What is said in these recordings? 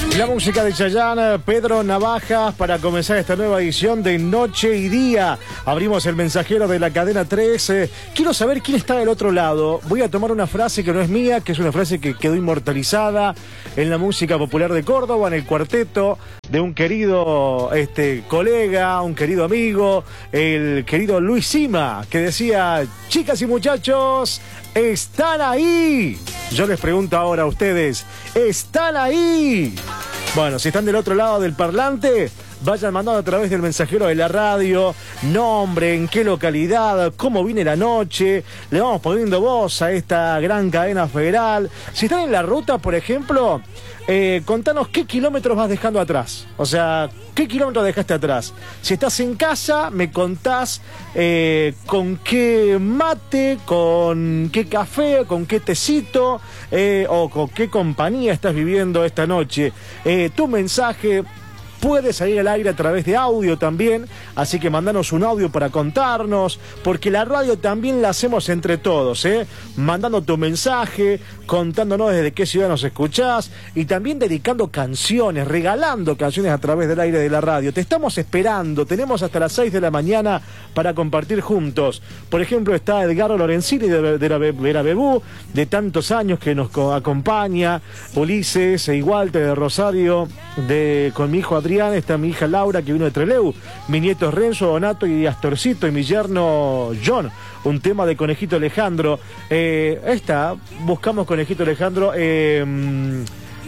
La música de Chayanne, Pedro Navajas, para comenzar esta nueva edición de Noche y Día. Abrimos el mensajero de la cadena 3. Quiero saber quién está del otro lado. Voy a tomar una frase que no es mía, que es una frase que quedó inmortalizada en la música popular de Córdoba, en el cuarteto de un querido colega, un querido amigo, el querido Luis Sima, que decía: chicas y muchachos, ¿están ahí? Yo les pregunto ahora a ustedes, ¿están ahí? Bueno, si están del otro lado del parlante, vayan mandando a través del mensajero de la radio, nombre, en qué localidad, cómo viene la noche. Le vamos poniendo voz a esta gran cadena federal. Si están en la ruta, por ejemplo, contanos qué kilómetros vas dejando atrás. O sea, ¿qué kilómetros dejaste atrás? Si estás en casa, me contás con qué mate, con qué café, con qué tecito o con qué compañía estás viviendo esta noche. Tu mensaje puede salir al aire a través de audio también, así que mandanos un audio para contarnos, porque la radio también la hacemos entre todos, mandando tu mensaje, contándonos desde qué ciudad nos escuchás y también dedicando canciones, regalando canciones a través del aire de la radio. Te estamos esperando, tenemos hasta las 6 de la mañana para compartir juntos. Por ejemplo, está Edgardo Lorenzini de la Vera Bebú, de tantos años que nos acompaña, Ulises y Walter de Rosario, con mi hijo Adrián, está mi hija Laura, que vino de Trelew, mi nieto Renzo, Donato y Astorcito, y mi yerno John, un tema de Conejito Alejandro. Buscamos Conejito Alejandro, el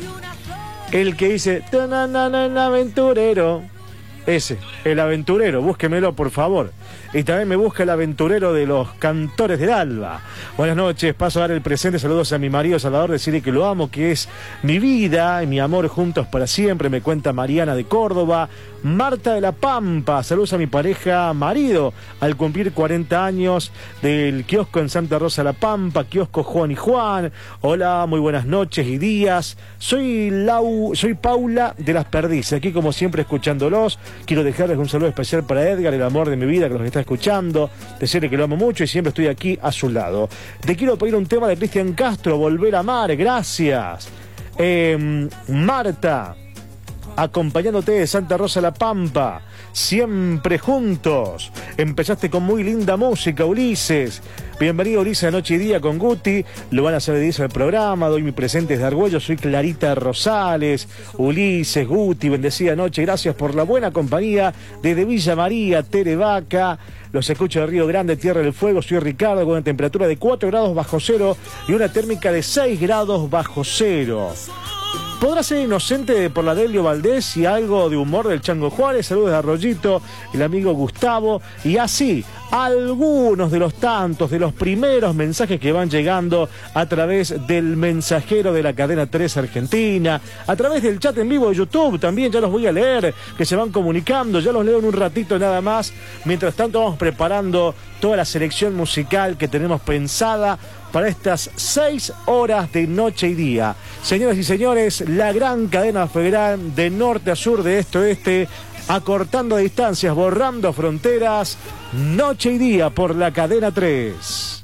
que dice aventurero, ese, el aventurero, búsquemelo por favor. Y también me busca el aventurero de los Cantores del Alba. Buenas noches, paso a dar el presente. Saludos a mi marido Salvador, decirle que lo amo, que es mi vida y mi amor, juntos para siempre. Me cuenta Mariana de Córdoba. Marta de La Pampa, saludos a mi pareja marido al cumplir 40 años del kiosco en Santa Rosa La Pampa, kiosco Juan y Juan. Hola, muy buenas noches y días. Soy Paula de Las Perdices, aquí como siempre escuchándolos. Quiero dejarles un saludo especial para Edgar, el amor de mi vida, que los está escuchando. Decirle que lo amo mucho y siempre estoy aquí a su lado. Te quiero pedir un tema de Cristian Castro, Volver a Amar, gracias. Marta, acompañándote de Santa Rosa La Pampa, siempre juntos. Empezaste con muy linda música, Ulises. Bienvenido, Ulises, a Noche y Día con Guti. Lo van a hacer de 10 al programa. Doy mi presente desde Argüello. Soy Clarita Rosales. Ulises, Guti, bendecida noche. Gracias por la buena compañía. Desde Villa María, Terevaca. Los escucho de Río Grande, Tierra del Fuego. Soy Ricardo, con una temperatura de 4 grados bajo cero y una térmica de 6 grados bajo cero. ¿Podrá ser inocente por la Delio Valdés y algo de humor del Chango Juárez? Saludos de Arroyito, el amigo Gustavo. Y así, algunos de los tantos, de los primeros mensajes que van llegando a través del mensajero de la cadena 3 Argentina, a través del chat en vivo de YouTube también, ya los voy a leer, que se van comunicando, ya los leo en un ratito nada más. Mientras tanto vamos preparando toda la selección musical que tenemos pensada para estas 6 horas de Noche y Día. Señoras y señores, la gran cadena federal de norte a sur, de este a oeste, acortando distancias, borrando fronteras, Noche y Día por la cadena 3.